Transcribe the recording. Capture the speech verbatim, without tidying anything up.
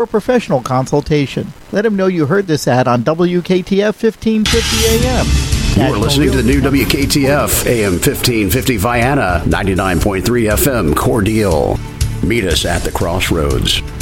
for a professional consultation. Let him know you heard this ad on W K T F fifteen fifty A M. You are listening to the new W K T F A M fifteen fifty Vienna, ninety-nine point three F M Cordele. Meet us at the crossroads.